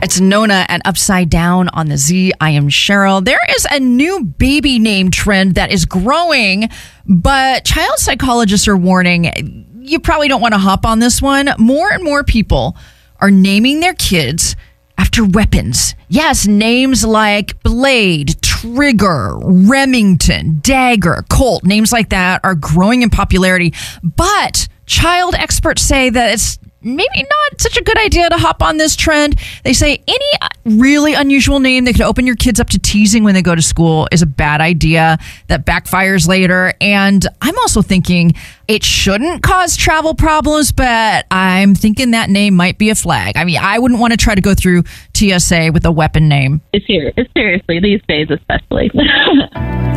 It's Nona at Upside Down on the Z. I am Cheryl. There is a new baby name trend that is growing, but child psychologists are warning you probably don't want to hop on this one. More and more people are naming their kids after weapons. Yes, names like Blade, Trigger, Remington, Dagger, Colt, names like that are growing in popularity. But child experts say that it's maybe not such a good idea to hop on this trend. They say any really unusual name that could open your kids up to teasing when they go to school is a bad idea that backfires later. And I'm also thinking it shouldn't cause travel problems, but I'm thinking that name might be a flag. I mean, I wouldn't want to try to go through TSA with a weapon name. It's seriously, these days especially.